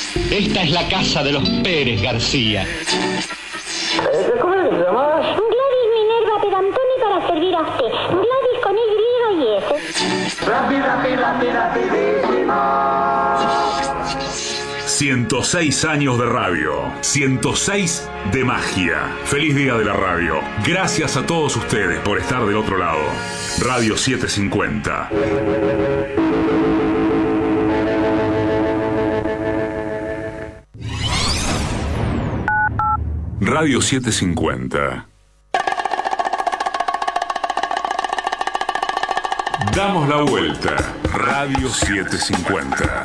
Esta es la casa de los Pérez García. ¿Cómo le llamabas? Gladys Minerva Pedantoni para servir a usted. Gladys con Y y S. Rapidísimo. 106 años de radio, 106 de magia. Feliz día de la radio. Gracias a todos ustedes por estar del otro lado. Radio 750. Radio 750. Damos la vuelta. Radio 750.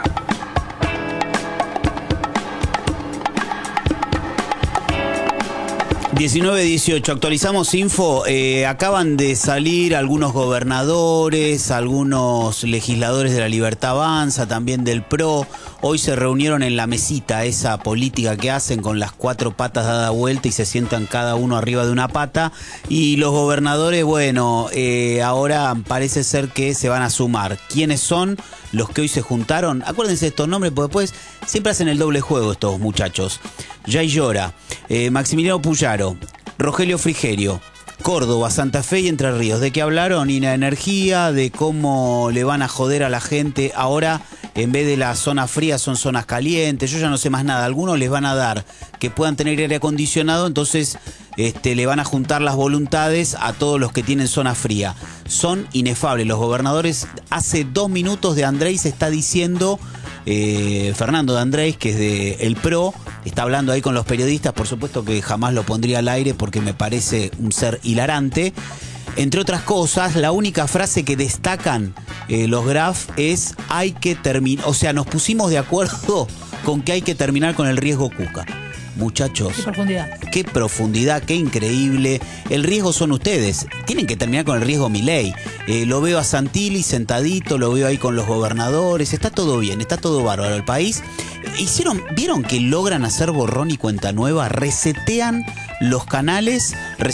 19:18, actualizamos info. Acaban de salir algunos gobernadores, algunos legisladores de la Libertad Avanza, también del PRO. Hoy se reunieron en la mesita, esa política que hacen con las 4 patas dadas vuelta y se sientan cada uno arriba de una pata. Y los gobernadores, bueno, ahora parece ser que se van a sumar. ¿Quiénes son los que hoy se juntaron? Acuérdense de estos nombres, porque después siempre hacen el doble juego estos muchachos. Jay Llora, Maximiliano Puyaro, Rogelio Frigerio, Córdoba, Santa Fe y Entre Ríos. ¿De qué hablaron? Y la energía, de cómo le van a joder a la gente. Ahora, en vez de las zonas frías, son zonas calientes. Yo ya no sé más nada. Algunos les van a dar que puedan tener aire acondicionado, entonces le van a juntar las voluntades a todos los que tienen zona fría. Son inefables los gobernadores. Hace 2 minutos de Andrés está diciendo... Fernando de Andrés, que es de el PRO, está hablando ahí con los periodistas. Por supuesto que jamás lo pondría al aire porque me parece un ser hilarante. Entre otras cosas, la única frase que destacan los Graf es hay que terminar, o sea, nos pusimos de acuerdo con que hay que terminar con el riesgo Cuca. Muchachos, qué profundidad, qué increíble. El riesgo son ustedes. Tienen que terminar con el riesgo Milei. Lo veo a Santilli sentadito, lo veo ahí con los gobernadores. Está todo bien, está todo bárbaro. El país ¿vieron que logran hacer borrón y cuenta nueva? Resetean los canales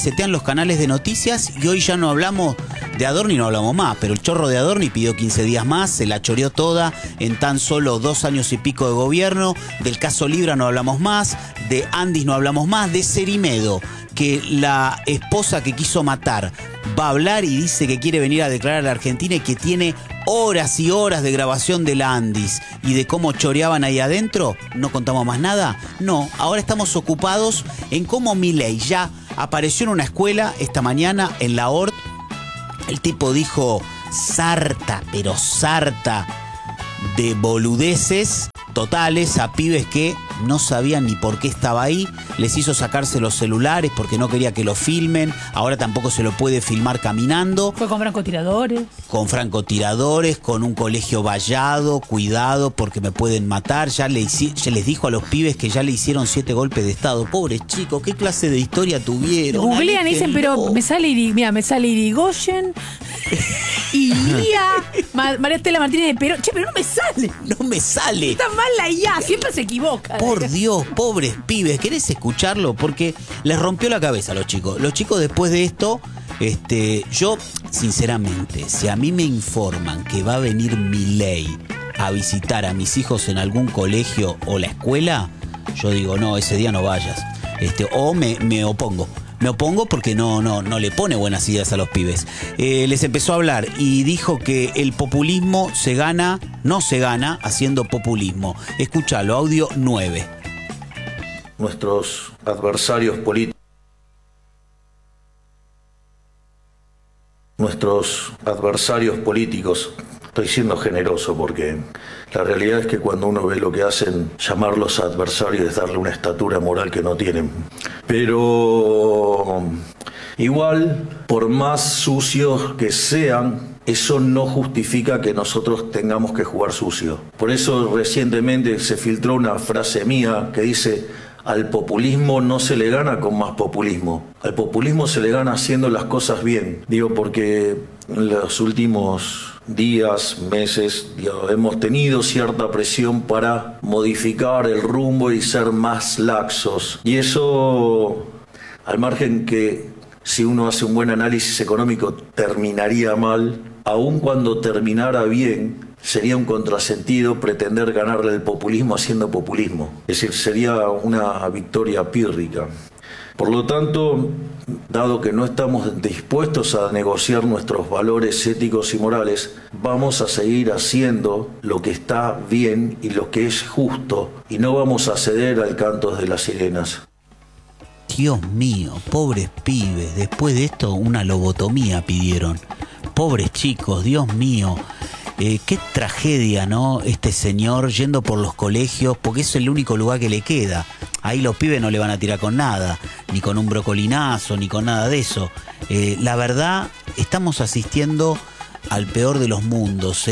de noticias y hoy ya no hablamos de Adorni, no hablamos más, pero el chorro de Adorni pidió 15 días más, se la choreó toda en tan solo 2 años y pico de gobierno. Del caso Libra no hablamos más, de Andis no hablamos más, de Cerimedo, que la esposa que quiso matar va a hablar y dice que quiere venir a declarar a la Argentina y que tiene horas y horas de grabación de la Andis y de cómo choreaban ahí adentro. ¿No contamos más nada? No, ahora estamos ocupados en cómo Milei ya apareció en una escuela esta mañana en la ORT. El tipo dijo sarta, pero sarta de boludeces totales a pibes que no sabían ni por qué estaba ahí. Les hizo sacarse los celulares porque no quería que lo filmen. Ahora tampoco se lo puede filmar caminando. Fue con francotiradores. Con francotiradores, con un colegio vallado, cuidado porque me pueden matar. Ya les dijo a los pibes que ya le hicieron 7 golpes de estado. Pobres chicos, ¿qué clase de historia tuvieron? Googlean y dicen, pero me sale Irigoyen, Iría, María Estela Martínez de Perón. Che, pero no me sale. No me sale. Está mal la IA, siempre se equivoca. Por Dios, pobres pibes, ¿querés escucharlo? Porque les rompió la cabeza a los chicos. Los chicos después de esto, yo, sinceramente, si a mí me informan que va a venir Milei a visitar a mis hijos en algún colegio o la escuela, yo digo, no, ese día no vayas. O me opongo. Me opongo porque no le pone buenas ideas a los pibes. Les empezó a hablar y dijo que el populismo no se gana haciendo populismo. Escúchalo, audio 9. Nuestros adversarios políticos, estoy siendo generoso porque la realidad es que cuando uno ve lo que hacen, llamarlos adversarios es darle una estatura moral que no tienen. Pero igual, por más sucios que sean, eso no justifica que nosotros tengamos que jugar sucio. Por eso recientemente se filtró una frase mía que dice: al populismo no se le gana con más populismo. Al populismo se le gana haciendo las cosas bien. Digo, porque en los últimos días, meses, hemos tenido cierta presión para modificar el rumbo y ser más laxos. Y eso, al margen que si uno hace un buen análisis económico terminaría mal, aun cuando terminara bien, sería un contrasentido pretender ganarle el populismo haciendo populismo. Es decir, sería una victoria pírrica. Por lo tanto, dado que no estamos dispuestos a negociar nuestros valores éticos y morales, vamos a seguir haciendo lo que está bien y lo que es justo, y no vamos a ceder al canto de las sirenas. Dios mío, pobres pibes, después de esto una lobotomía pidieron. Pobres chicos, Dios mío. Qué tragedia, ¿no? Este señor yendo por los colegios, porque es el único lugar que le queda. Ahí los pibes no le van a tirar con nada, ni con un brocolinazo, ni con nada de eso. La verdad, estamos asistiendo al peor de los mundos,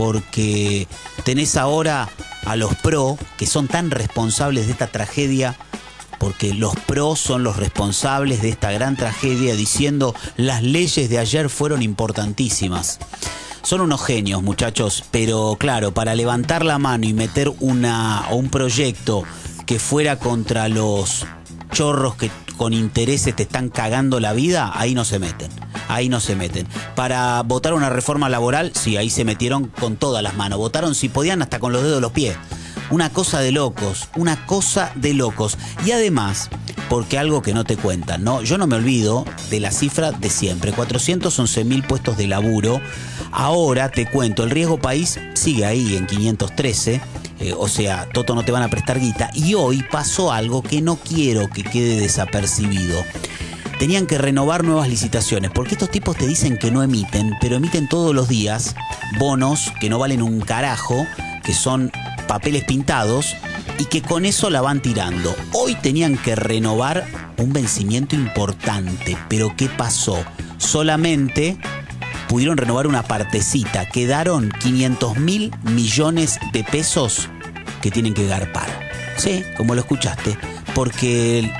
porque tenés ahora a los pro, que son tan responsables de esta tragedia, porque los pros son los responsables de esta gran tragedia, diciendo las leyes de ayer fueron importantísimas. Son unos genios, muchachos, pero claro, para levantar la mano y meter un proyecto que fuera contra los chorros que con intereses te están cagando la vida, ahí no se meten. Ahí no se meten. Para votar una reforma laboral, sí, ahí se metieron con todas las manos. Votaron si podían hasta con los dedos de los pies. Una cosa de locos, una cosa de locos. Y además, porque algo que no te cuentan, ¿no? Yo no me olvido de la cifra de siempre, 411.000 puestos de laburo. Ahora te cuento, el riesgo país sigue ahí en 513, o sea, Toto, no te van a prestar guita. Y hoy pasó algo que no quiero que quede desapercibido. Tenían que renovar nuevas licitaciones, porque estos tipos te dicen que no emiten, pero emiten todos los días bonos que no valen un carajo, que son papeles pintados, y que con eso la van tirando. Hoy tenían que renovar un vencimiento importante, pero ¿qué pasó? Solamente pudieron renovar una partecita, quedaron 500.000 millones de pesos que tienen que garpar. Sí, como lo escuchaste, porque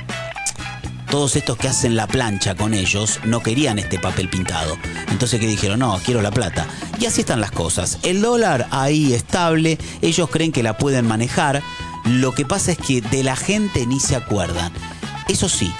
todos estos que hacen la plancha con ellos no querían este papel pintado. Entonces, ¿qué dijeron? No, quiero la plata. Y así están las cosas. El dólar ahí estable, ellos creen que la pueden manejar. Lo que pasa es que de la gente ni se acuerdan. Eso sí,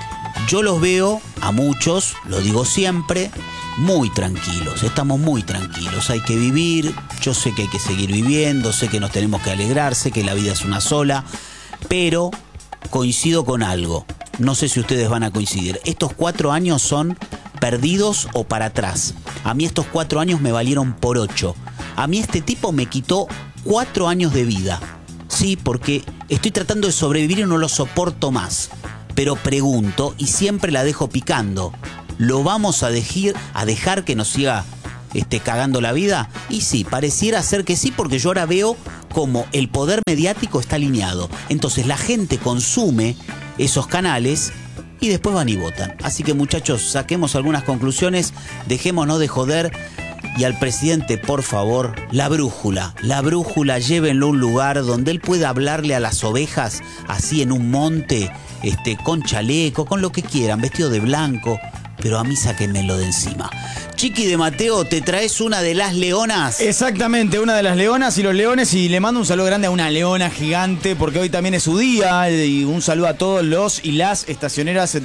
yo los veo a muchos, lo digo siempre, muy tranquilos. Estamos muy tranquilos. Hay que vivir, yo sé que hay que seguir viviendo, sé que nos tenemos que alegrar, sé que la vida es una sola, pero coincido con algo. No sé si ustedes van a coincidir. Estos 4 años son perdidos o para atrás. A mí estos 4 años me valieron por 8. A mí este tipo me quitó 4 años de vida. Sí, porque estoy tratando de sobrevivir y no lo soporto más. Pero pregunto y siempre la dejo picando. ¿Lo vamos a dejar que nos siga cagando la vida? Y sí, pareciera ser que sí, porque yo ahora veo como el poder mediático está alineado. Entonces la gente consume esos canales y después van y votan. Así que, muchachos, saquemos algunas conclusiones, dejémonos de joder. Y al presidente, por favor, la brújula, llévenlo a un lugar donde él pueda hablarle a las ovejas así en un monte, con chaleco, con lo que quieran, vestido de blanco, pero a mí sáquenmelo de encima. Chiqui de Mateo, ¿te traes una de las leonas? Exactamente, una de las leonas y los leones, y le mando un saludo grande a una leona gigante porque hoy también es su día, y un saludo a todos los y las estacioneras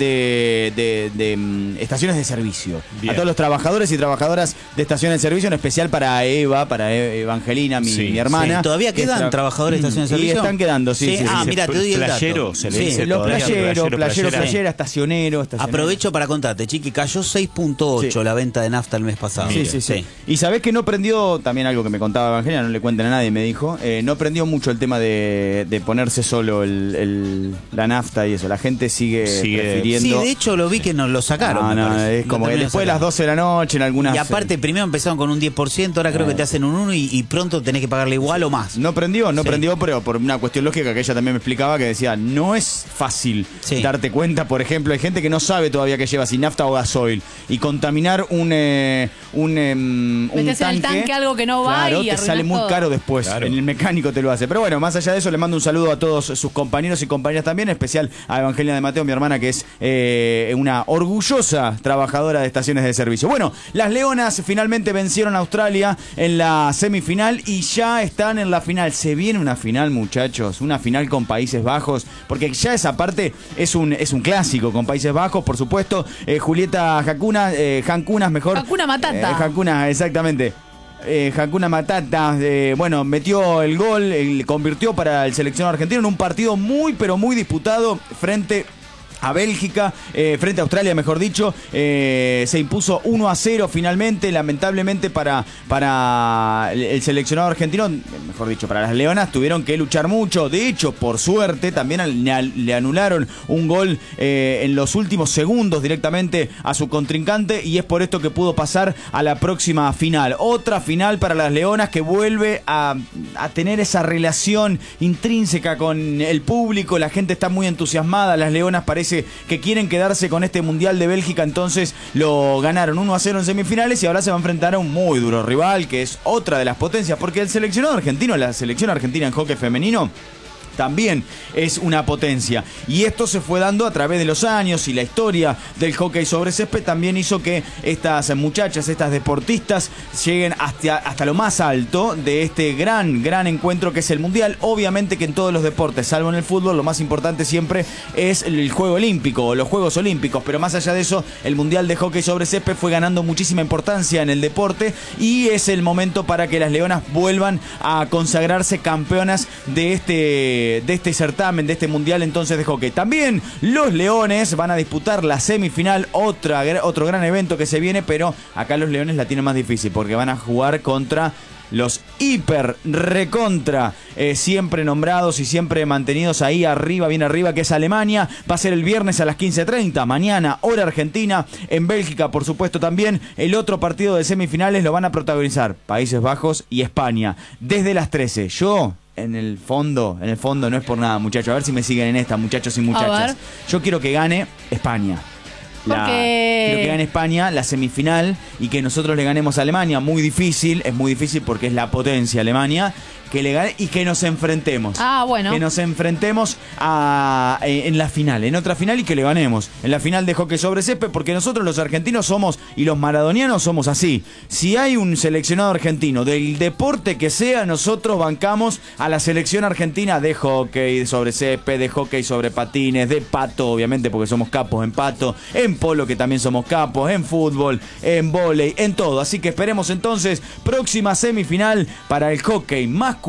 de estaciones de servicio. Bien. A todos los trabajadores y trabajadoras de estaciones de servicio, en especial para Eva, para Evangelina, mi hermana. Sí. ¿Todavía quedan trabajadores de estaciones de servicio? Y están quedando, sí. Ah, mira, te doy el dato. Se le dice los playera, estacionero. Aprovecho para contarte, Chiqui, cayó 6.8 la venta de nafta el mes pasado. Sí. Y sabés que no prendió, también algo que me contaba Evangelina, no le cuenten a nadie, me dijo, no prendió mucho el tema de ponerse solo la nafta y eso. La gente sigue prefiriendo. Sí, de hecho lo vi que nos lo sacaron. No, es como que después de las 12 de la noche en algunas. Y aparte, primero empezaron con un 10%, ahora creo que te hacen un 1 y pronto tenés que pagarle igual o más. No prendió, pero por una cuestión lógica que ella también me explicaba, que decía, no es fácil darte cuenta. Por ejemplo, hay gente que no sabe todavía que lleva si nafta o gasoil, y contaminar un metes en el tanque algo que no va, claro, y te sale muy caro después. Claro. En el mecánico te lo hace. Pero bueno, más allá de eso, le mando un saludo a todos sus compañeros y compañeras también, en especial a Evangelina de Mateo, mi hermana, que es una orgullosa trabajadora de estaciones de servicio. Bueno, las Leonas finalmente vencieron a Australia en la semifinal y ya están en la final. Se viene una final, muchachos, una final con Países Bajos, porque ya esa parte es un clásico con Países Bajos, por supuesto. Julieta Jancunas, mejor, Hakuna Matata. Hakuna, exactamente. Hakuna Matata, bueno, metió el gol, convirtió para el seleccionado argentino en un partido muy, pero muy disputado frente a Bélgica, frente a Australia, mejor dicho. Se impuso 1-0 finalmente. Lamentablemente para el seleccionado argentino, mejor dicho, para las Leonas, tuvieron que luchar mucho. De hecho, por suerte, también le anularon un gol en los últimos segundos directamente a su contrincante, y es por esto que pudo pasar a la próxima final. Otra final para las Leonas, que vuelve a tener esa relación intrínseca con el público. La gente está muy entusiasmada. Las Leonas parece que quieren quedarse con este Mundial de Bélgica, entonces lo ganaron 1-0 en semifinales y ahora se va a enfrentar a un muy duro rival, que es otra de las potencias, porque el seleccionado argentino, la selección argentina en hockey femenino, también es una potencia. Y esto se fue dando a través de los años, y la historia del hockey sobre césped también hizo que estas muchachas, estas deportistas, lleguen hasta lo más alto de este gran encuentro que es el Mundial. Obviamente que en todos los deportes, salvo en el fútbol, lo más importante siempre es el Juego Olímpico o los Juegos Olímpicos. Pero más allá de eso, el Mundial de hockey sobre césped fue ganando muchísima importancia en el deporte, y es el momento para que las Leonas vuelvan a consagrarse campeonas de este certamen, de este Mundial entonces de hockey. También los Leones van a disputar la semifinal, otro gran evento que se viene, pero acá los Leones la tienen más difícil porque van a jugar contra los hiper recontra siempre nombrados y siempre mantenidos ahí arriba, bien arriba, que es Alemania. Va a ser el viernes a las 15:30, mañana, hora argentina. En Bélgica, por supuesto, también. El otro partido de semifinales lo van a protagonizar Países Bajos y España, desde las 13. Yo, en el fondo no es por nada, muchachos. A ver si me siguen en esta, muchachos y muchachas. Yo quiero que gane España. Quiero que gane España la semifinal y que nosotros le ganemos a Alemania. Muy difícil, es muy difícil porque es la potencia Alemania. Que le gane y que nos enfrentemos. Bueno. Que nos enfrentemos en la final, en otra final, y que le ganemos. En la final de hockey sobre césped, porque nosotros los argentinos somos, y los maradonianos somos así. Si hay un seleccionado argentino del deporte que sea, nosotros bancamos a la selección argentina de hockey sobre césped, de hockey sobre patines, de pato, obviamente, porque somos capos en pato, en polo, que también somos capos, en fútbol, en vóley, en todo. Así que esperemos entonces próxima semifinal para el hockey masculino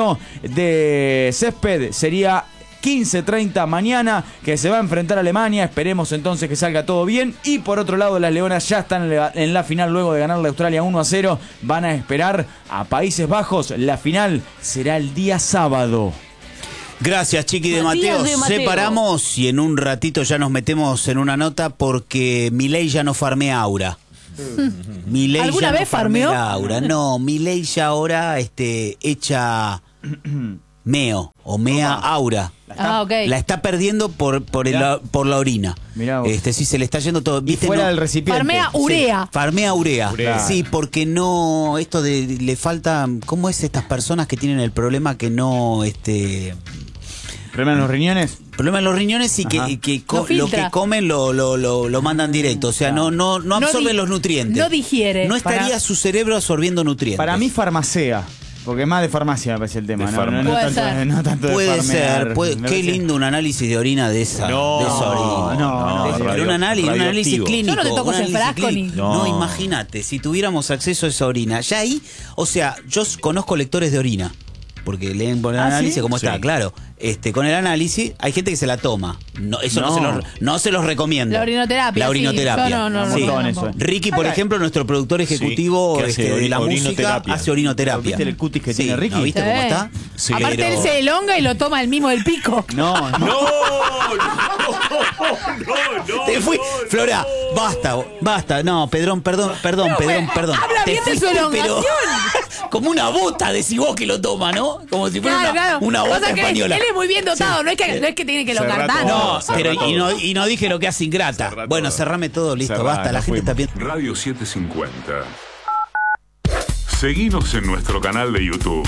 de césped. Sería 15:30 mañana, que se va a enfrentar a Alemania. Esperemos entonces que salga todo bien. Y por otro lado, las Leonas ya están en la final luego de ganarle a Australia 1-0. Van a esperar a Países Bajos. La final será el día sábado. Gracias, Chiqui de Mateo. Separamos y en un ratito ya nos metemos en una nota, porque Milei ya no farmea Aura. Milei ¿alguna ya vez no farmea farmeó? Aura. No, Milei ya ahora echa meo o mea Aura. Okay. La está perdiendo por la orina. Mirá vos. Sí, se le está yendo todo. ¿Viste? Fuera del recipiente. Farmea urea. Sí, farmea urea. Urea. Sí, porque no, esto le falta, ¿cómo es estas personas que tienen el problema que no, ¿Problema en los riñones? problema en los riñones y que lo que comen lo mandan directo, o sea, no absorben los nutrientes. No digiere. No estaría su cerebro absorbiendo nutrientes. Para mí farmacea, porque más de farmacia me parece el tema. No tanto de puede farmear, ser. Qué lindo un análisis de orina de esa orina. No, pero un análisis clínico. Yo no te toco ese frasco ni. No, imagínate, si tuviéramos acceso a esa orina. Ya ahí, o sea, yo conozco lectores de orina. Porque leen por el análisis, ¿sí? ¿cómo está? Claro. Con el análisis hay gente que se la toma. No se los recomiendo. La orinoterapia. La orinoterapia. Sí. No. Ricky, por ejemplo, nuestro productor ejecutivo de la música, hace orinoterapia. ¿Viste el cutis que tiene Ricky? ¿No viste cómo está? Sí. Aparte él se elonga y lo toma el mismo del pico. No. Te fui. Flora, basta. No, Pedrón. Habla bien de su elongación. Como una bota, decís vos que lo toma, ¿no? Como si fuera una bota española. Él es muy bien dotado, sí. no es que tiene que elongar tanto. No, pero y no dije lo que hace ingrata. Bueno, cerrame todo, listo, basta. La gente está bien. Radio 750. Seguinos en nuestro canal de YouTube.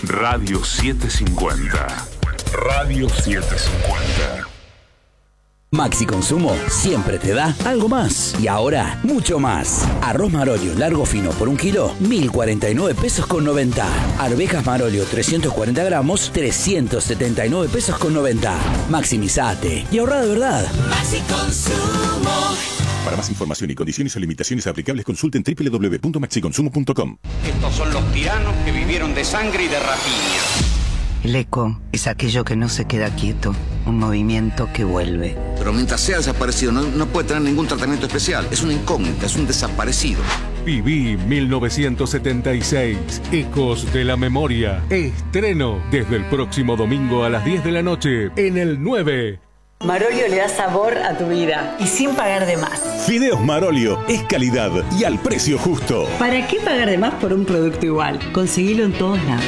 Radio 750. Radio 750. Maxi Consumo siempre te da algo más. Y ahora, mucho más. Arroz Marolio largo fino por 1 kilo, 1.049 pesos con 90. Arvejas Marolio 340 gramos, 379 pesos con 90. Maximizate y ahorra de verdad. Maxi Consumo. Para más información y condiciones o limitaciones aplicables, consulten www.maxiconsumo.com. Estos son los tiranos que vivieron de sangre y de rapiña. El eco es aquello que no se queda quieto, un movimiento que vuelve. Pero mientras sea desaparecido no puede tener ningún tratamiento especial. Es una incógnita, es un desaparecido. Viví 1976, Ecos de la Memoria. Estreno desde el próximo domingo a las 10 de la noche en el 9. Marolio le da sabor a tu vida y sin pagar de más. Fideos Marolio es calidad y al precio justo. ¿Para qué pagar de más por un producto igual? Conseguilo en todos lados.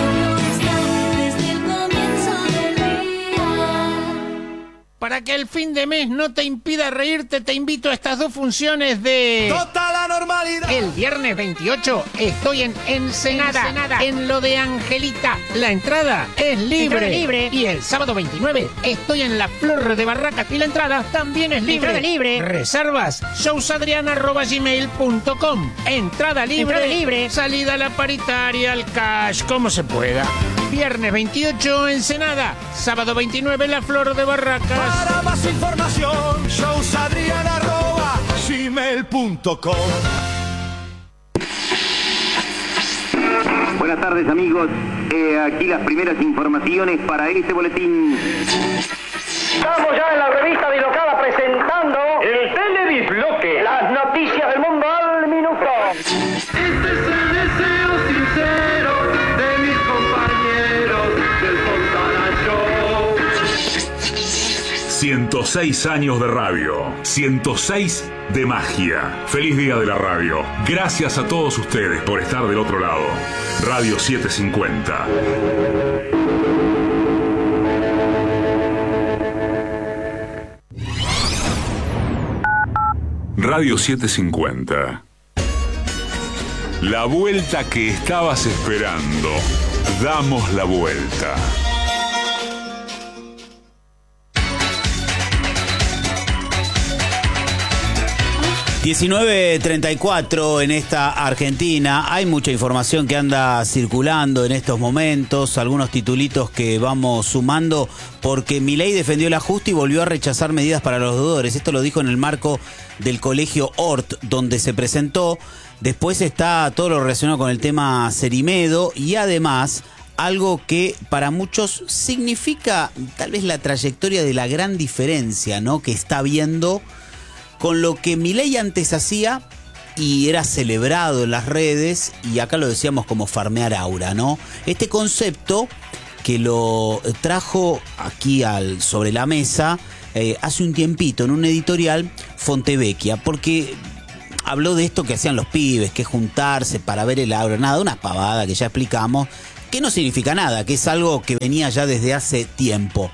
Para que el fin de mes no te impida reírte, te invito a estas 2 funciones de... ¡Total anormalidad! El viernes 28 estoy en Ensenada, en lo de Angelita. La entrada es libre. Y el sábado 29 estoy en la Flor de Barracas y la entrada también es libre. Entrada libre. Reservas showsadriana@gmail.com. Entrada libre. Salida a la paritaria, al cash, como se pueda. Viernes 28 Ensenada, sábado 29 la Flor de Barracas. Para más información, showsadriana@gmail.com. Buenas tardes, amigos. Aquí las primeras informaciones para este boletín. Estamos ya en la revista Bilocada presentando el Telebisbloque. Las noticias del mundo al minuto. Este es el deseo sincero de mis compañeros del Fontana Show. 106 años de radio, 106 de magia. Feliz día de la radio. Gracias a todos ustedes por estar del otro lado. Radio 750. Radio 750. La vuelta que estabas esperando. Damos la vuelta. ...19:34 en esta Argentina. Hay mucha información que anda circulando en estos momentos. Algunos titulitos que vamos sumando... porque Milei defendió el ajuste y volvió a rechazar medidas para los deudores. Esto lo dijo en el marco del colegio Hort, donde se presentó. Después está todo lo relacionado con el tema Cerimedo y además... algo que para muchos significa tal vez la trayectoria de la gran diferencia, ¿no?, que está viendo con lo que Milei antes hacía y era celebrado en las redes, y acá lo decíamos como farmear aura, ¿no? Este concepto que lo trajo aquí sobre la mesa hace un tiempito en un editorial Fontevecchia, porque habló de esto que hacían los pibes, que es juntarse para ver el aura, nada, una pavada que ya explicamos, que no significa nada, que es algo que venía ya desde hace tiempo.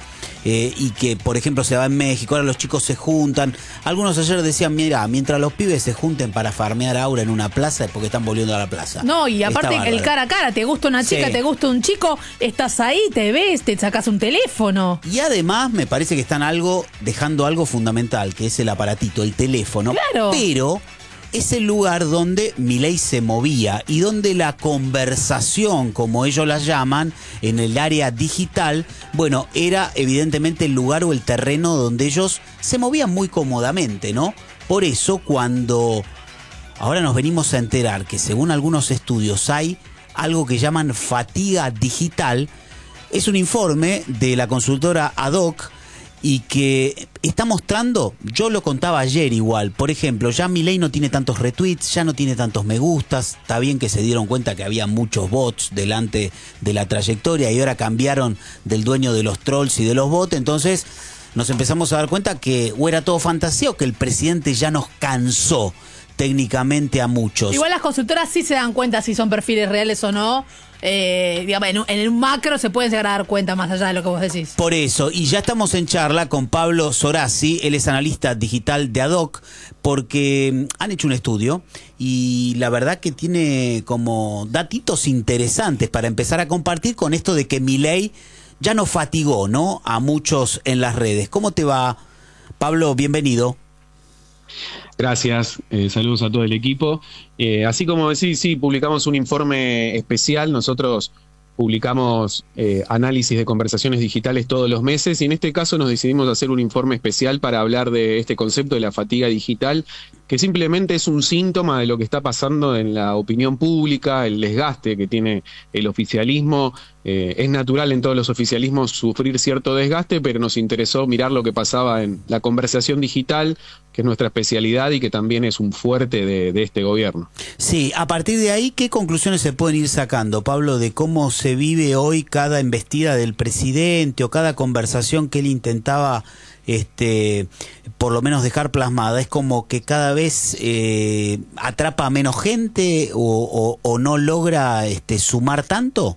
Y que, por ejemplo, se va en México, ahora los chicos se juntan. Algunos ayer decían, mira, mientras los pibes se junten para farmear aura en una plaza es porque están volviendo a la plaza. No, y aparte el cara a cara, te gusta una chica, sí, te gusta un chico, estás ahí, te ves, te sacas un teléfono. Y además me parece que están dejando algo fundamental, que es el aparatito, el teléfono. Claro. Pero es el lugar donde Milei se movía y donde la conversación, como ellos la llaman, en el área digital, bueno, era evidentemente el lugar o el terreno donde ellos se movían muy cómodamente, ¿no? Por eso cuando ahora nos venimos a enterar que según algunos estudios hay algo que llaman fatiga digital, es un informe de la consultora Ad-Hoc y que está mostrando, yo lo contaba ayer igual, por ejemplo, ya Milei no tiene tantos retweets, ya no tiene tantos me gustas, está bien que se dieron cuenta que había muchos bots delante de la trayectoria y ahora cambiaron del dueño de los trolls y de los bots, entonces nos empezamos a dar cuenta que o era todo fantasía o que el presidente ya nos cansó técnicamente a muchos. Igual las consultoras sí se dan cuenta si son perfiles reales o no. Digamos, en un macro se pueden llegar a dar cuenta más allá de lo que vos decís. Por eso, y ya estamos en charla con Pablo Sorazzi, él es analista digital de Ad-Hoc, porque han hecho un estudio y la verdad que tiene como datitos interesantes para empezar a compartir con esto de que Milei ya nos fatigó, ¿no?, a muchos en las redes. ¿Cómo te va, Pablo, bienvenido. Gracias, saludos a todo el equipo. Así como decís, sí, publicamos un informe especial. Nosotros publicamos análisis de conversaciones digitales todos los meses y en este caso nos decidimos hacer un informe especial para hablar de este concepto de la fatiga digital, que simplemente es un síntoma de lo que está pasando en la opinión pública, el desgaste que tiene el oficialismo. Es natural en todos los oficialismos sufrir cierto desgaste, pero nos interesó mirar lo que pasaba en la conversación digital, que es nuestra especialidad y que también es un fuerte de este gobierno. Sí, a partir de ahí, ¿qué conclusiones se pueden ir sacando, Pablo, de cómo se vive hoy cada embestida del presidente o cada conversación que él intentaba por lo menos dejar plasmada? ¿Es como que cada vez atrapa a menos gente o no logra sumar tanto?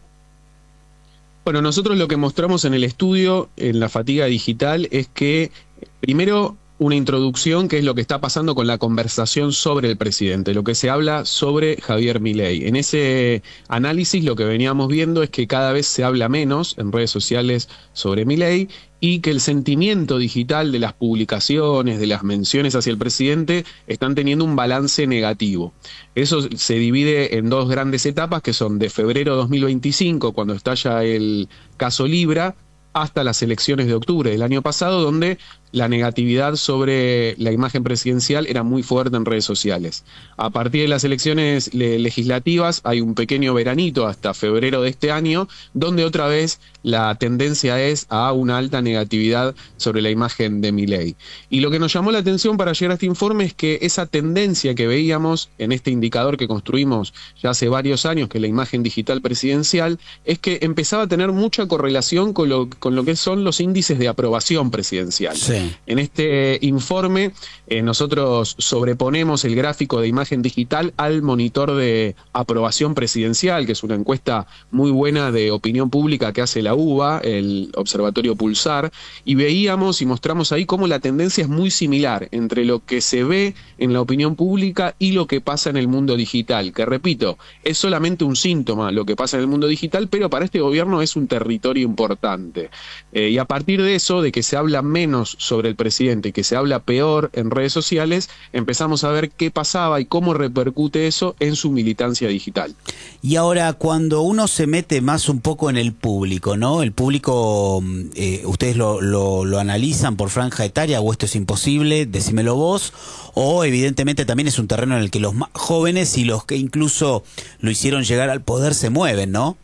Bueno, nosotros lo que mostramos en el estudio, en la fatiga digital, es que primero una introducción, que es lo que está pasando con la conversación sobre el presidente, lo que se habla sobre Javier Milei. En ese análisis lo que veníamos viendo es que cada vez se habla menos en redes sociales sobre Milei y que el sentimiento digital de las publicaciones, de las menciones hacia el presidente, están teniendo un balance negativo. Eso se divide en dos grandes etapas, que son de febrero 2025, cuando estalla el caso Libra, hasta las elecciones de octubre del año pasado, donde la negatividad sobre la imagen presidencial era muy fuerte en redes sociales. A partir de las elecciones legislativas hay un pequeño veranito hasta febrero de este año, donde otra vez la tendencia es a una alta negatividad sobre la imagen de Milei. Y lo que nos llamó la atención para llegar a este informe es que esa tendencia que veíamos en este indicador que construimos ya hace varios años, que es la imagen digital presidencial, es que empezaba a tener mucha correlación con lo que son los índices de aprobación presidencial. Sí. En este informe nosotros sobreponemos el gráfico de imagen digital al monitor de aprobación presidencial, que es una encuesta muy buena de opinión pública que hace la UBA, el Observatorio Pulsar, y veíamos y mostramos ahí cómo la tendencia es muy similar entre lo que se ve en la opinión pública y lo que pasa en el mundo digital, que repito, es solamente un síntoma lo que pasa en el mundo digital, pero para este gobierno es un territorio importante. Y a partir de eso, de que se habla menos sobre el presidente y que se habla peor en redes sociales, empezamos a ver qué pasaba y cómo repercute eso en su militancia digital. Y ahora, cuando uno se mete más un poco en el público, ¿no? El público, ¿ustedes lo analizan por franja etaria o esto es imposible? Decímelo vos. O evidentemente también es un terreno en el que los más jóvenes y los que incluso lo hicieron llegar al poder se mueven, ¿no?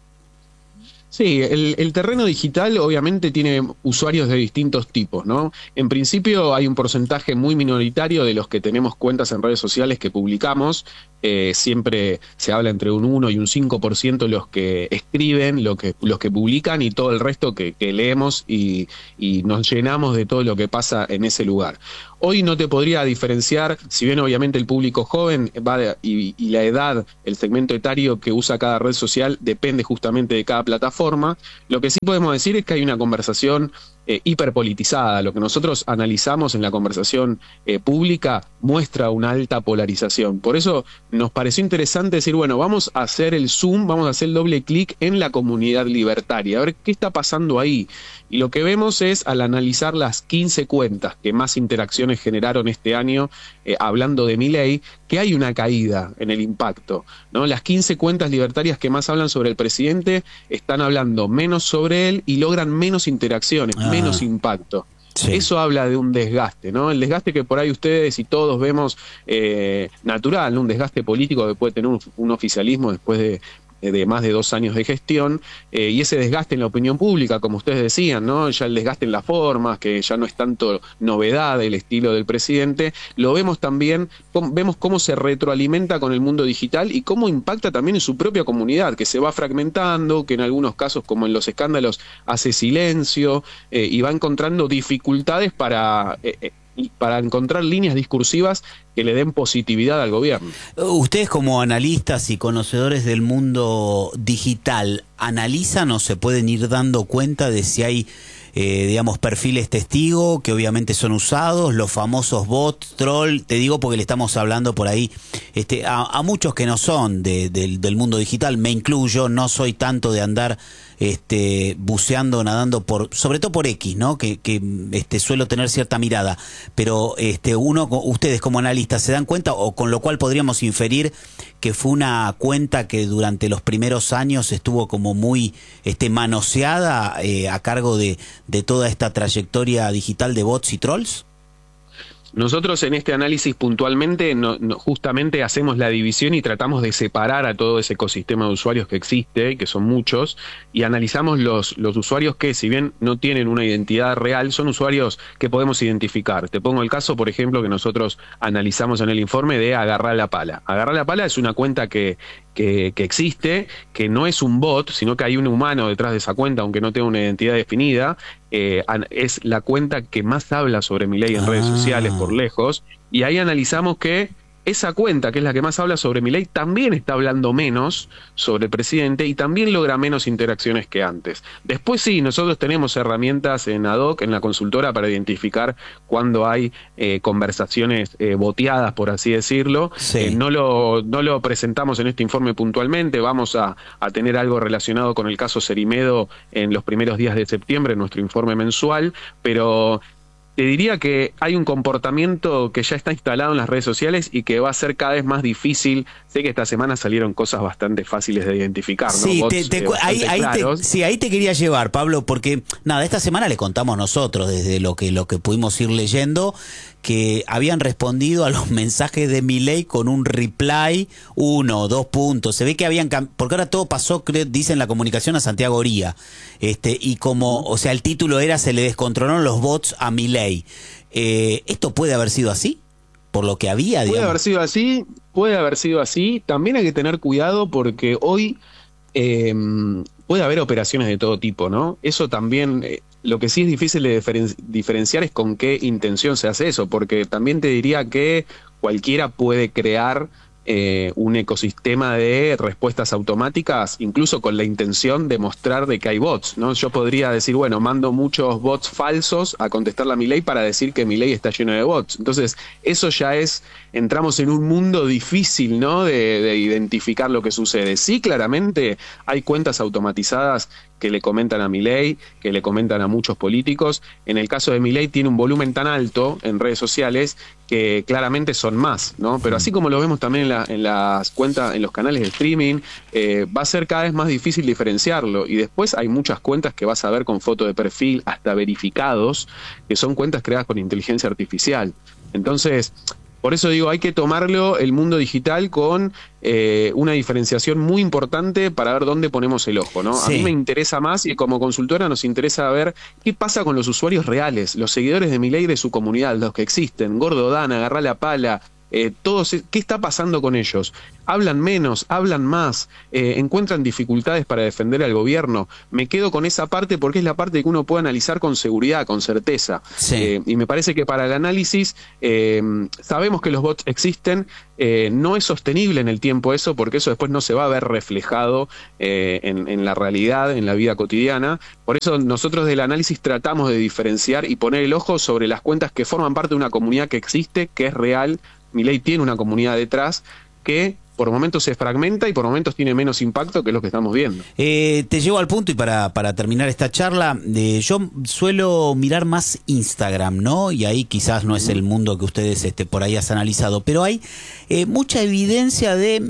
Sí, el terreno digital obviamente tiene usuarios de distintos tipos, ¿no? En principio hay un porcentaje muy minoritario de los que tenemos cuentas en redes sociales que publicamos. Siempre se habla entre un 1 y un 5% los que escriben, los que publican y todo el resto que leemos y nos llenamos de todo lo que pasa en ese lugar. Hoy no te podría diferenciar, si bien obviamente el público joven y la edad, el segmento etario que usa cada red social depende justamente de cada plataforma. Lo que sí podemos decir es que hay una conversación hiperpolitizada. Lo que nosotros analizamos en la conversación pública muestra una alta polarización. Por eso nos pareció interesante decir, bueno, vamos a hacer el zoom, vamos a hacer el doble clic en la comunidad libertaria, a ver qué está pasando ahí. Y lo que vemos es, al analizar las 15 cuentas que más interacciones generaron este año, hablando de Milei, que hay una caída en el impacto, ¿no? Las 15 cuentas libertarias que más hablan sobre el presidente están hablando menos sobre él y logran menos interacciones, menos impacto. Sí. Eso habla de un desgaste, ¿no? El desgaste que por ahí ustedes y todos vemos natural, ¿no? Un desgaste político que puede tener un oficialismo después de más de 2 años de gestión, y ese desgaste en la opinión pública, como ustedes decían, ¿no? Ya el desgaste en las formas, que ya no es tanto novedad el estilo del presidente, lo vemos también, vemos cómo se retroalimenta con el mundo digital y cómo impacta también en su propia comunidad, que se va fragmentando, que en algunos casos, como en los escándalos, hace silencio, y va encontrando dificultades para encontrar líneas discursivas que le den positividad al gobierno. Ustedes, como analistas y conocedores del mundo digital, ¿analizan o se pueden ir dando cuenta de si hay digamos, perfiles testigo que obviamente son usados, los famosos bots, troll? Te digo porque le estamos hablando por ahí a muchos que no son del mundo digital, me incluyo, no soy tanto de andar buceando, nadando sobre todo por X, ¿no? Que suelo tener cierta mirada, pero ustedes como analistas se dan cuenta, o con lo cual podríamos inferir que fue una cuenta que durante los primeros años estuvo como muy manoseada a cargo de toda esta trayectoria digital de bots y trolls. Nosotros en este análisis puntualmente justamente hacemos la división y tratamos de separar a todo ese ecosistema de usuarios que existe, que son muchos, y analizamos los usuarios que, si bien no tienen una identidad real, son usuarios que podemos identificar. Te pongo el caso, por ejemplo, que nosotros analizamos en el informe de Agarrá la Pala. Agarrá la Pala es una cuenta que existe, que no es un bot, sino que hay un humano detrás de esa cuenta, aunque no tenga una identidad definida. Es la cuenta que más habla sobre Milei en redes sociales por lejos, y ahí analizamos que esa cuenta, que es la que más habla sobre Milei, también está hablando menos sobre el presidente y también logra menos interacciones que antes. Después sí, nosotros tenemos herramientas en ad hoc, en la consultora, para identificar cuando hay conversaciones boteadas, por así decirlo. Sí. No lo presentamos en este informe puntualmente, vamos a tener algo relacionado con el caso Cerimedo en los primeros días de septiembre, en nuestro informe mensual, pero te diría que hay un comportamiento que ya está instalado en las redes sociales y que va a ser cada vez más difícil. Sé que esta semana salieron cosas bastante fáciles de identificar, ¿no? Sí, Bots, ahí te quería llevar, Pablo, porque nada, esta semana le contamos nosotros, desde lo que pudimos ir leyendo, que habían respondido a los mensajes de Milei con un reply, 1 o 2 puntos. Se ve que habían porque ahora todo pasó, dicen, la comunicación a Santiago Oría. Y como, o sea, el título era "Se le descontrolaron los bots a Milei". ¿Esto puede haber sido así? Por lo que había, digamos. Puede haber sido así. También hay que tener cuidado porque hoy puede haber operaciones de todo tipo, ¿no? Eso también, lo que sí es difícil de diferenciar es con qué intención se hace eso, porque también te diría que cualquiera puede crear un ecosistema de respuestas automáticas, incluso con la intención de mostrar de que hay bots, ¿no? Yo podría decir, bueno, mando muchos bots falsos a contestarle a Milei para decir que Milei está lleno de bots. Entonces, eso ya entramos en un mundo difícil, ¿no? De identificar lo que sucede. Sí, claramente hay cuentas automatizadas que le comentan a Milei, que le comentan a muchos políticos. En el caso de Milei tiene un volumen tan alto en redes sociales que claramente son más, ¿no? Pero así como lo vemos también en las cuentas, en los canales de streaming, va a ser cada vez más difícil diferenciarlo. Y después hay muchas cuentas que vas a ver con foto de perfil, hasta verificados, que son cuentas creadas con inteligencia artificial. Entonces, por eso digo, hay que tomarlo el mundo digital con una diferenciación muy importante para ver dónde ponemos el ojo, ¿no? Sí. A mí me interesa más, y como consultora nos interesa ver qué pasa con los usuarios reales, los seguidores de Milei, de su comunidad, los que existen, Gordo Dan, Agarrá la Pala, todos, ¿qué está pasando con ellos? ¿Hablan menos? ¿Hablan más? ¿Encuentran dificultades para defender al gobierno? Me quedo con esa parte porque es la parte que uno puede analizar con seguridad, con certeza. Sí. Y me parece que para el análisis sabemos que los bots existen, no es sostenible en el tiempo eso, porque eso después no se va a ver reflejado en la realidad, en la vida cotidiana. Por eso nosotros del análisis tratamos de diferenciar y poner el ojo sobre las cuentas que forman parte de una comunidad que existe, que es real. Milei tiene una comunidad detrás que por momentos se fragmenta y por momentos tiene menos impacto que lo que estamos viendo. Te llevo al punto, y para terminar esta charla, yo suelo mirar más Instagram, ¿no? Y ahí quizás no es el mundo que ustedes por ahí has analizado, pero hay mucha evidencia de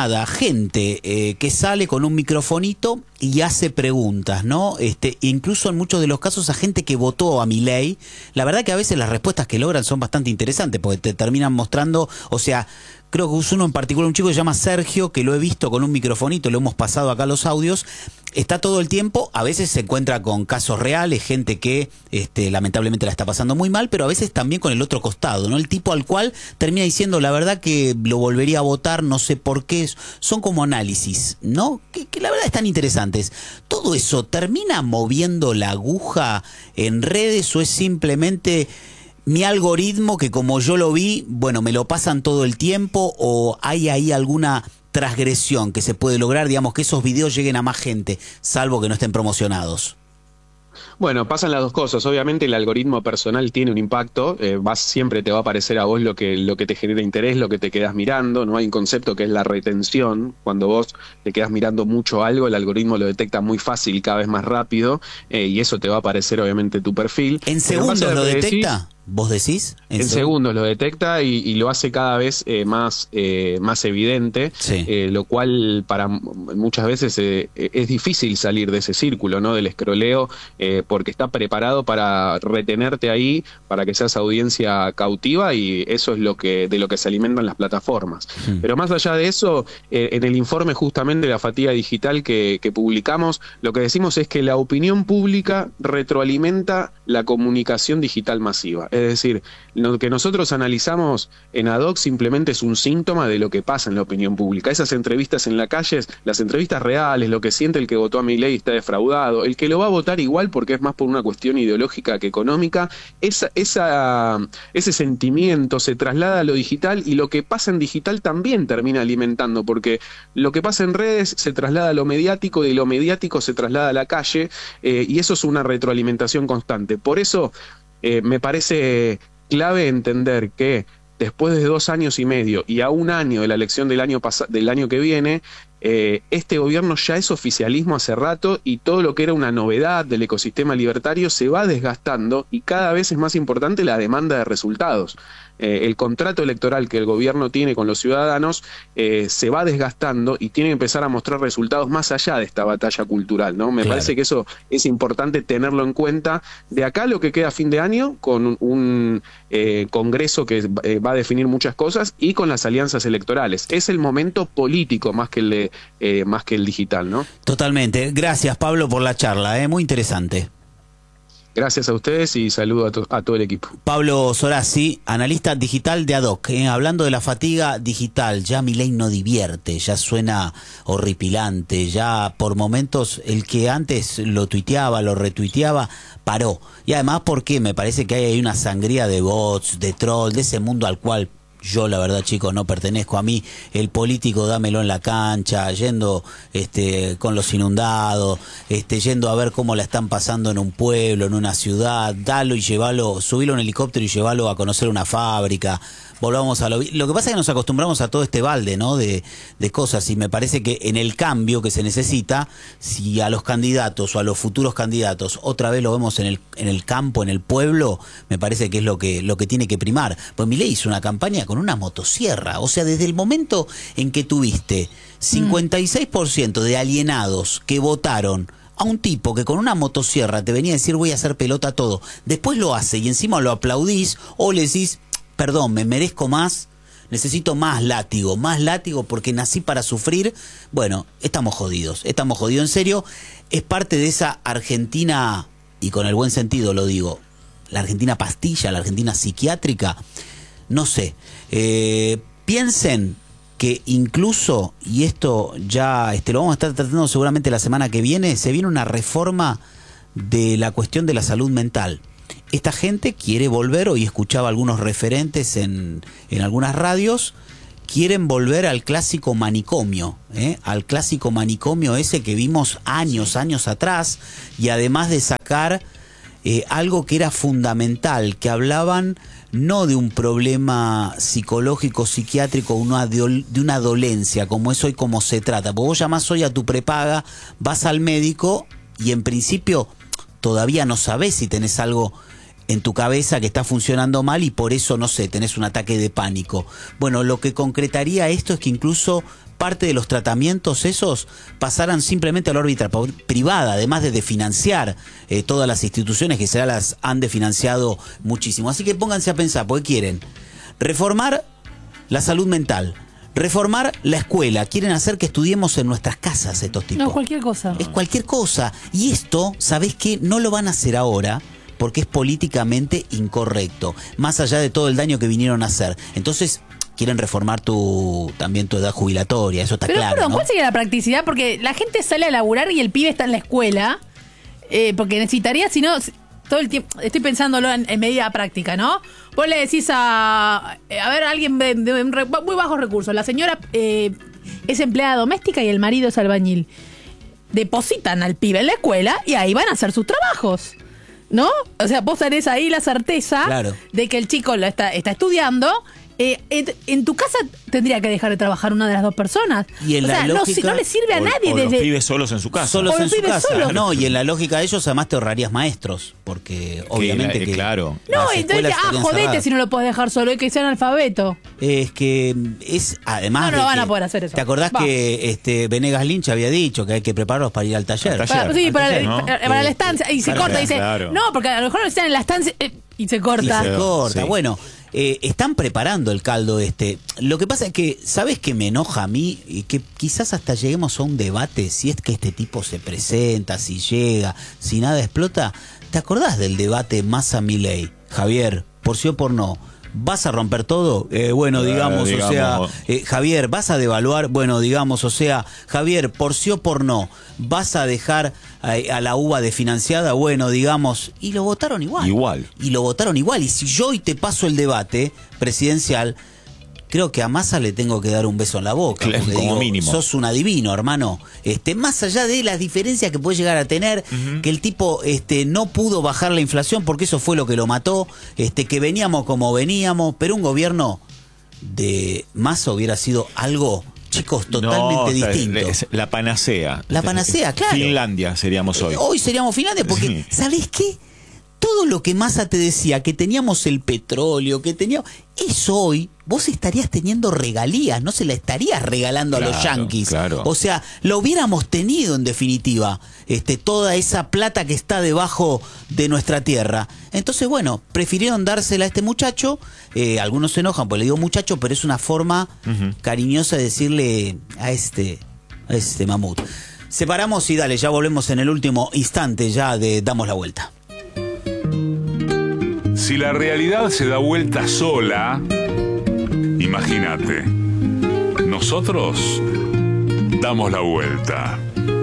gente que sale con un microfonito y hace preguntas, ¿no? Incluso en muchos de los casos a gente que votó a Milei. La verdad que a veces las respuestas que logran son bastante interesantes, porque te terminan mostrando, o sea, creo que uno en particular, un chico que se llama Sergio, que lo he visto con un microfonito, lo hemos pasado acá los audios, está todo el tiempo, a veces se encuentra con casos reales, gente que lamentablemente la está pasando muy mal, pero a veces también con el otro costado, ¿no? El tipo al cual termina diciendo, la verdad que lo volvería a votar, no sé por qué, son como análisis, ¿no? Que la verdad están interesantes. ¿Todo eso termina moviendo la aguja en redes o es simplemente mi algoritmo que, como yo lo vi, bueno, me lo pasan todo el tiempo, o hay ahí alguna transgresión que se puede lograr, digamos, que esos videos lleguen a más gente, salvo que no estén promocionados? Bueno, pasan las dos cosas. Obviamente el algoritmo personal tiene un impacto, siempre te va a aparecer a vos lo que te genera interés, lo que te quedas mirando. No hay un concepto que es la retención. Cuando vos te quedas mirando mucho algo, el algoritmo lo detecta muy fácil, cada vez más rápido, y eso te va a aparecer obviamente tu perfil. ¿En segundos lo detecta? ¿Vos decís? En segundos lo detecta y lo hace cada vez más evidente, sí. Lo cual para muchas veces es difícil salir de ese círculo, ¿no? Del escroleo, porque está preparado para retenerte ahí, para que seas audiencia cautiva, y eso es de lo que se alimentan las plataformas. Pero más allá de eso, en el informe justamente de la fatiga digital que publicamos, lo que decimos es que la opinión pública retroalimenta la comunicación digital masiva. Es decir, lo que nosotros analizamos en ADOC simplemente es un síntoma de lo que pasa en la opinión pública. Esas entrevistas en la calle, las entrevistas reales, lo que siente el que votó a Milei está defraudado, el que lo va a votar igual porque es más por una cuestión ideológica que económica, ese sentimiento se traslada a lo digital, y lo que pasa en digital también termina alimentando, porque lo que pasa en redes se traslada a lo mediático, y lo mediático se traslada a la calle, y eso es una retroalimentación constante. Por eso me parece clave entender que después de 2 años y medio y a 1 año de la elección del año que viene, este gobierno ya es oficialismo hace rato, y todo lo que era una novedad del ecosistema libertario se va desgastando, y cada vez es más importante la demanda de resultados. El contrato electoral que el gobierno tiene con los ciudadanos se va desgastando, y tiene que empezar a mostrar resultados más allá de esta batalla cultural, ¿no? Me parece que eso es importante tenerlo en cuenta. De acá lo que queda a fin de año, con un congreso que va a definir muchas cosas, y con las alianzas electorales. Es el momento político más que el digital, ¿no? Totalmente. Gracias, Pablo, por la charla, muy interesante. Gracias a ustedes y saludo a todo el equipo. Pablo Sorazzi, analista digital de ADOC. Hablando de la fatiga digital, ya Milei no divierte, ya suena horripilante, ya por momentos el que antes lo tuiteaba, lo retuiteaba, paró. Y además porque me parece que hay una sangría de bots, de troll, de ese mundo al cual yo, la verdad, chicos, no pertenezco. A mí el político dámelo en la cancha, yendo con los inundados, yendo a ver cómo la están pasando en un pueblo, en una ciudad, dalo y llevalo, subilo en helicóptero y llevalo a conocer una fábrica. Volvamos a lo que pasa es que nos acostumbramos a todo este balde, ¿no? de cosas, y me parece que en el cambio que se necesita, si a los candidatos o a los futuros candidatos otra vez lo vemos en el campo, en el pueblo, me parece que es lo que tiene que primar. Pues Milei hizo una campaña con una motosierra, o sea, desde el momento en que tuviste 56% de alienados que votaron a un tipo que con una motosierra te venía a decir voy a hacer pelota todo, después lo hace y encima lo aplaudís o le decís perdón, me merezco más, necesito más látigo porque nací para sufrir. Bueno, estamos jodidos en serio. Es parte de esa Argentina, y con el buen sentido lo digo, la Argentina pastilla, la Argentina psiquiátrica. No sé, piensen que incluso, y esto ya lo vamos a estar tratando seguramente la semana que viene, se viene una reforma de la cuestión de la salud mental. Esta gente quiere volver, hoy escuchaba algunos referentes en algunas radios, quieren volver al clásico manicomio, al clásico manicomio ese que vimos años atrás, y además de sacar algo que era fundamental, que hablaban no de un problema psicológico, psiquiátrico, de una dolencia, como es hoy como se trata. Porque vos llamás hoy a tu prepaga, vas al médico y en principio todavía no sabés si tenés algo en tu cabeza que está funcionando mal y por eso, no sé, tenés un ataque de pánico. Bueno, lo que concretaría esto es que incluso parte de los tratamientos esos pasaran simplemente a la órbita privada, además de financiar todas las instituciones que se las han desfinanciado muchísimo. Así que pónganse a pensar, porque quieren reformar la salud mental, reformar la escuela, quieren hacer que estudiemos en nuestras casas estos tipos. No, cualquier cosa. Es cualquier cosa. Y esto, ¿sabés qué? No lo van a hacer ahora porque es políticamente incorrecto, más allá de todo el daño que vinieron a hacer. Entonces quieren reformar también tu edad jubilatoria, eso está claro. Pero, ¿no? ¿cuál sería la practicidad? Porque la gente sale a laburar y el pibe está en la escuela, porque necesitaría, si no, todo el tiempo, estoy pensándolo en medida práctica, ¿no? Vos le decís a ver, alguien de muy bajos recursos, la señora es empleada doméstica y el marido es albañil. Depositan al pibe en la escuela y ahí van a hacer sus trabajos. ¿no? O sea, vos tenés ahí la certeza de que el chico lo está estudiando. En tu casa tendría que dejar de trabajar una de las dos personas. Y en la lógica, no le sirve a nadie o desde. Los pibes solos en su casa. Solos en su casa. Solos. No, y en la lógica de ellos además te ahorrarías maestros. Porque obviamente que. Claro. No, entonces, jodete si no lo podés dejar solo, es que sea analfabeto. Es que es además. No lo van a poder hacer eso. ¿Te acordás que Venegas Lynch había dicho que hay que prepararlos para ir al taller? Para la estancia. Y se corta, dice. Claro. No, porque a lo mejor no están en la estancia. Y se corta. Y se corta. Sí. Bueno. Están preparando el caldo este. Lo que pasa es que, ¿sabes qué me enoja a mí? Y que quizás hasta lleguemos a un debate si es que este tipo se presenta, si llega, si nada explota. ¿Te acordás del debate Massa-Milei? Javier, por sí o por no. ¿Vas a romper todo? Bueno, digamos, o sea, Javier, ¿vas a devaluar? Bueno, digamos, o sea, Javier, por sí o por no, ¿vas a dejar a la UBA desfinanciada? Bueno, digamos, y lo votaron igual. Y lo votaron igual. Y si yo hoy te paso el debate presidencial, creo que a Massa le tengo que dar un beso en la boca. Claro, como mínimo. Sos un adivino, hermano. Más allá de las diferencias que puede llegar a tener, que el tipo no pudo bajar la inflación porque eso fue lo que lo mató, que veníamos como veníamos, pero un gobierno de Massa hubiera sido algo, chicos, totalmente distinto. La panacea. La panacea, claro. Finlandia seríamos hoy. Hoy seríamos Finlandia porque, ¿sabés qué? Todo lo que Massa te decía, que teníamos el petróleo, que teníamos... Eso hoy, vos estarías teniendo regalías, no se la estarías regalando a los yanquis. Claro. O sea, lo hubiéramos tenido en definitiva, toda esa plata que está debajo de nuestra tierra. Entonces, bueno, prefirieron dársela a este muchacho. Algunos se enojan porque le digo muchacho, pero es una forma cariñosa de decirle a este mamut. Separamos y dale, ya volvemos en el último instante ya de Damos la Vuelta. Si la realidad se da vuelta sola, imagínate, nosotros damos la vuelta.